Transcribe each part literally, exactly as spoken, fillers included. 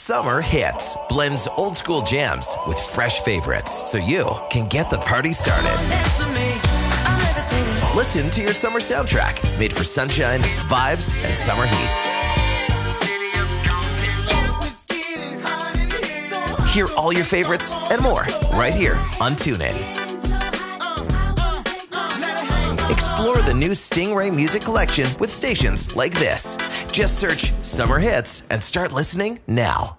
Summer Hits blends old school jams with fresh favorites so you can get the party started. Listen to your summer soundtrack made for sunshine, vibes, and summer heat. Hear all your favorites and more right here on TuneIn. Explore the new Stingray music collection with stations like this. Just search Summer Hits and start listening now.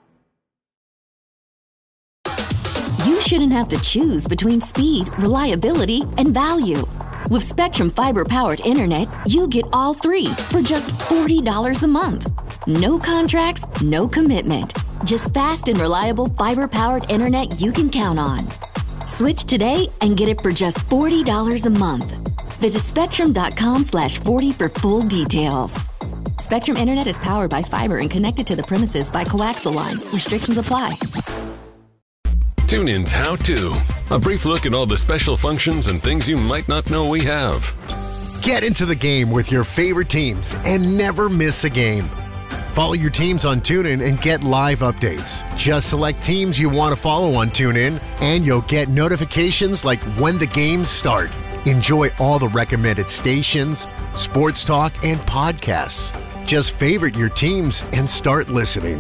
You shouldn't have to choose between speed, reliability, and value. With Spectrum Fiber-powered internet, you get all three for just forty dollars a month. No contracts, no commitment. Just fast and reliable fiber-powered internet you can count on. Switch today and get it for just forty dollars a month. Visit spectrum.com slash 40 for full details. Spectrum Internet is powered by fiber and connected to the premises by coaxial lines. Restrictions apply. TuneIn's How To. A brief look at all the special functions and things you might not know we have. Get into the game with your favorite teams and never miss a game. Follow your teams on TuneIn and get live updates. Just select teams you want to follow on TuneIn, and you'll get notifications like when the games start. Enjoy all the recommended stations, sports talk, and podcasts. Just favorite your teams and start listening.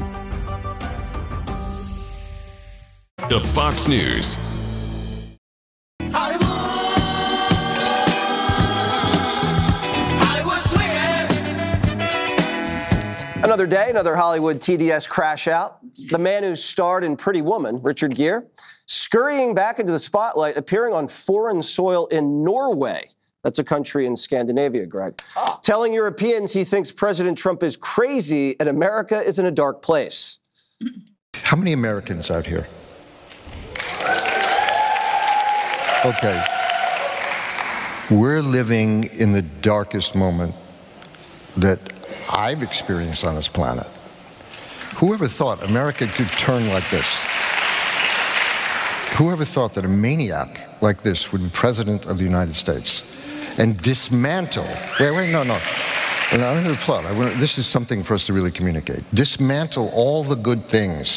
The Fox News. Hollywood. Hollywood swinging. Another day, another Hollywood T D S crash out. The man who starred in Pretty Woman, Richard Gere, scurrying back into the spotlight, appearing on foreign soil in Norway. That's a country in Scandinavia, Greg. Oh. Telling Europeans he thinks President Trump is crazy and America is in a dark place. How many Americans out here? Okay. We're living in the darkest moment that I've experienced on this planet. Whoever thought America could turn like this? Whoever thought that a maniac like this would be president of the United States and dismantle, wait, wait, no, no. And I don't have a plot. I want, this is something for us to really communicate. Dismantle all the good things.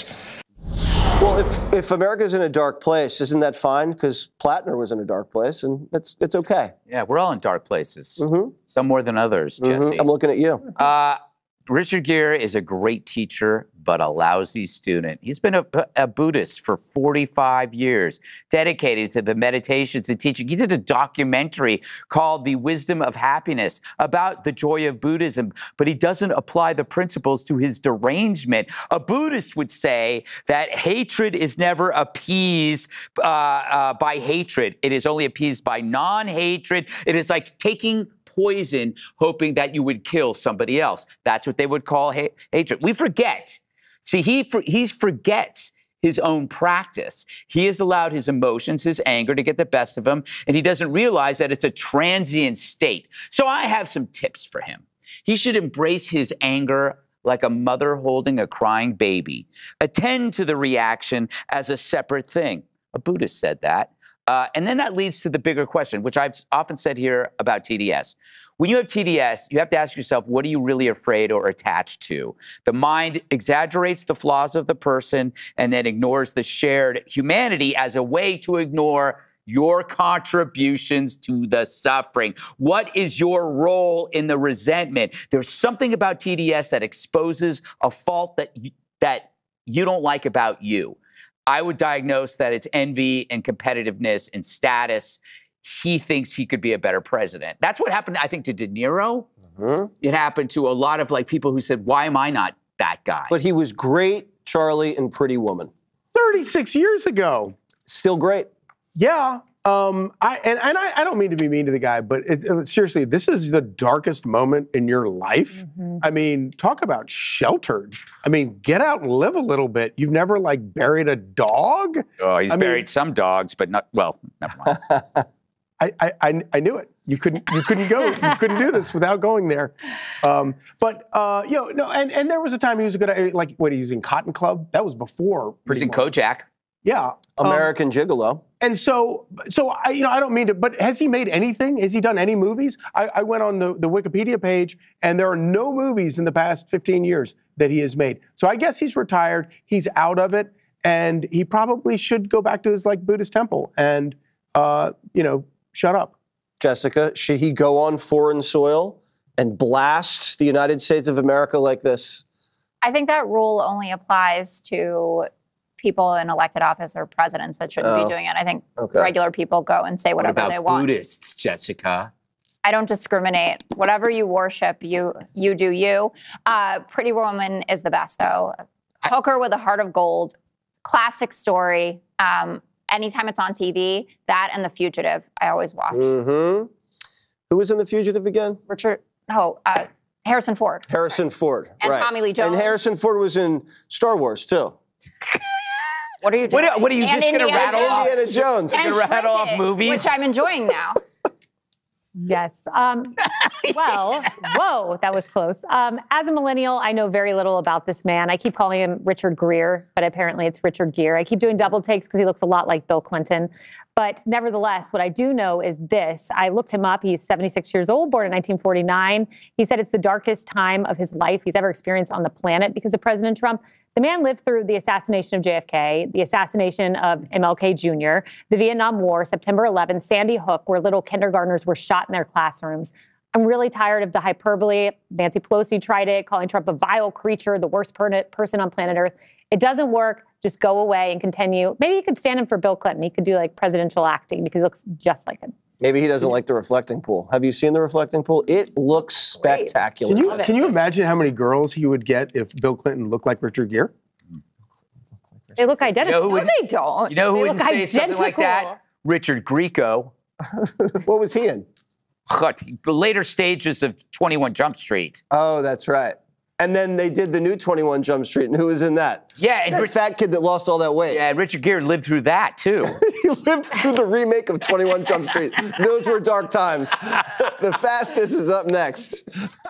Well, if, if America's in a dark place, isn't that fine? Because Plattner was in a dark place, and it's it's okay. Yeah, we're all in dark places. Mm-hmm. Some more than others, Jesse. Mm-hmm. I'm looking at you. Uh, Richard Gere is a great teacher, but a lousy student. He's been a, a Buddhist for forty-five years, dedicated to the meditations and teaching. He did a documentary called The Wisdom of Happiness about the joy of Buddhism, but he doesn't apply the principles to his derangement. A Buddhist would say that hatred is never appeased uh, uh, by hatred. It is only appeased by non-hatred. It is like taking poison, hoping that you would kill somebody else. That's what they would call ha- hatred. We forget. See, he for, he forgets his own practice. He has allowed his emotions, his anger to get the best of him, and he doesn't realize that it's a transient state. So I have some tips for him. He should embrace his anger like a mother holding a crying baby. Attend to the reaction as a separate thing. A Buddhist said that. Uh, and then that leads to the bigger question, which I've often said here about T D S. When you have T D S, you have to ask yourself, what are you really afraid or attached to? The mind exaggerates the flaws of the person and then ignores the shared humanity as a way to ignore your contributions to the suffering. What is your role in the resentment? There's something about T D S that exposes a fault that you, that you don't like about you. I would diagnose that it's envy and competitiveness and status. He thinks he could be a better president. That's what happened, I think, to De Niro. Mm-hmm. It happened to a lot of like people who said, why am I not that guy? But he was great, Charlie, in Pretty Woman. thirty-six years ago. Still great. Yeah. Um, I and, and I, I don't mean to be mean to the guy, but it, it, seriously, this is the darkest moment in your life. Mm-hmm. I mean, talk about sheltered. I mean, get out and live a little bit. You've never like buried a dog? Oh, he's I buried mean, some dogs, but not, well, never mind. I, I, I knew it. You couldn't you couldn't go. You couldn't do this without going there. Um, but uh, you know, no, and, and there was a time he was a good like what he was in Cotton Club. That was before. He was in Kojak. Yeah. um, American Gigolo. And so, so I, you know, I don't mean to, but has he made anything? Has he done any movies? I, I went on the, the Wikipedia page, and there are no movies in the past fifteen years that he has made. So I guess he's retired. He's out of it, and he probably should go back to his like Buddhist temple and, uh, you know, shut up. Jessica, should he go on foreign soil and blast the United States of America like this? I think that rule only applies to people in elected office or presidents that shouldn't Oh, be doing it. I think okay. regular people go and say What whatever about they want. Buddhists, Jessica? I don't discriminate. Whatever you worship, you you do you. Uh, Pretty Woman is the best, though. Hooker with a Heart of Gold, classic story. Um, anytime it's on T V, that and The Fugitive, I always watch. Mm-hmm. Who was in The Fugitive again? Richard, no, uh, Harrison Ford. Harrison Ford. And right. Tommy Lee Jones. And Harrison Ford was in Star Wars, too. What are you doing? What, what are you And just going to Indiana rattle Jones. off? Indiana Jones. And Gonna rattle off Shredded, movies? which I'm enjoying now. Yes. Um, well, whoa, that was close. Um, as a millennial, I know very little about this man. I keep calling him Richard Greer, but apparently it's Richard Gere. I keep doing double takes because he looks a lot like Bill Clinton. But nevertheless, what I do know is this. I looked him up. He's seventy-six years old, born in nineteen forty-nine. He said it's the darkest time of his life he's ever experienced on the planet because of President Trump. The man lived through the assassination of J F K, the assassination of M L K Junior, the Vietnam War, September eleventh, Sandy Hook, where little kindergartners were shot in their classrooms. I'm really tired of the hyperbole. Nancy Pelosi tried it, calling Trump a vile creature, the worst per- person on planet Earth. It doesn't work. Just go away and continue. Maybe he could stand in for Bill Clinton. He could do like presidential acting because he looks just like him. Maybe he doesn't like the reflecting pool. Have you seen the reflecting pool? It looks spectacular. Can you, can you imagine how many girls he would get if Bill Clinton looked like Richard Gere? They look identical. You know who No, would, they don't. you know who They would look say something like that? identical. Richard Grieco. What was he in? The later stages of twenty-one Jump Street. Oh, that's right. And then they did the new twenty-one Jump Street, and who was in that? Yeah, and that Rich- fat kid that lost all that weight. Yeah, Richard Gere lived through that, too. He lived through the remake of twenty-one Jump Street. Those were dark times. The Fastest is up next.